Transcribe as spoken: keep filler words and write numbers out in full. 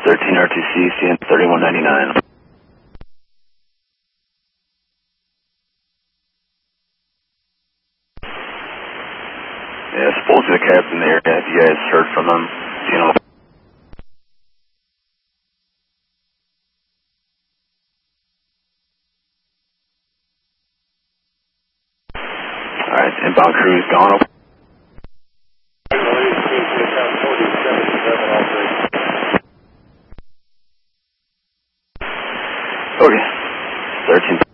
thirteen R two C, C N thirty-one ninety-nine. Yeah, supposedly the cab's in the area. Have you guys heard from them? You know. Alright, inbound crew is gone. Okay. thirteen